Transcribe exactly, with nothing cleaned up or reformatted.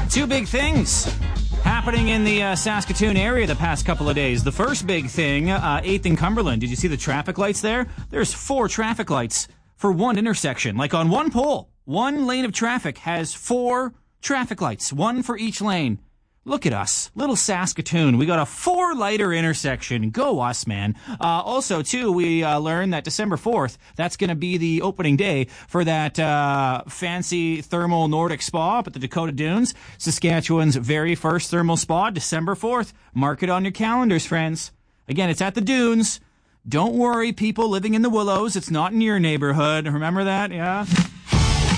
Two big things happening in the uh, Saskatoon area the past couple of days. The first big thing, uh, eighth and Cumberland. Did you see the traffic lights there? There's four traffic lights for one intersection. Like on one pole, one lane of traffic has four traffic lights, one for each lane. Look at us, little Saskatoon. We got a four-lighter intersection. Go us, man. Uh, also, too, we uh, learned that December fourth, that's going to be the opening day for that uh, fancy thermal Nordic spa up at the Dakota Dunes. Saskatchewan's very first thermal spa, December fourth. Mark it on your calendars, friends. Again, it's at the Dunes. Don't worry, people living in the Willows. It's not in your neighborhood. Remember that? Yeah?